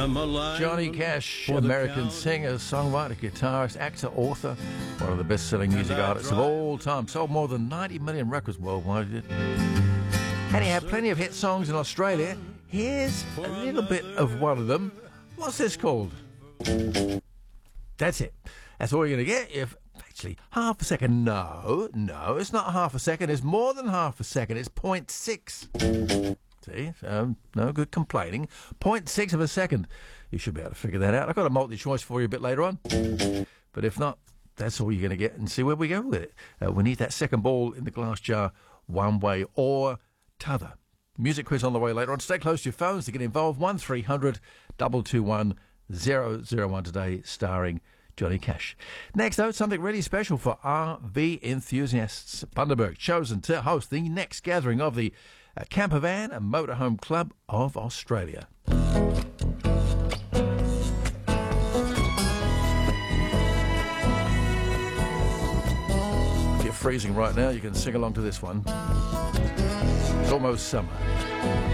am alive. Johnny Cash, American singer, songwriter, guitarist, actor, author, one of the best-selling music artists of all time. Sold more than 90 million records worldwide. And he had plenty of hit songs in Australia. Here's a little bit of one of them. What's this called? That's it. That's all you're going to get if... Actually, half a second. No, it's not half a second. It's more than half a second. It's 0.6. See, no good complaining. 0.6 of a second. You should be able to figure that out. I've got a multi-choice for you a bit later on. But if not, that's all you're going to get, and see where we go with it. We need that second ball in the glass jar, one way or t'other. Music quiz on the way later on. Stay close to your phones to get involved. 1300 221 001 today, starring Johnny Cash. Next, though, something really special for RV enthusiasts. Bundaberg chosen to host the next gathering of the Camper Van and Motorhome Club of Australia. If you're freezing right now, you can sing along to this one. It's almost summer.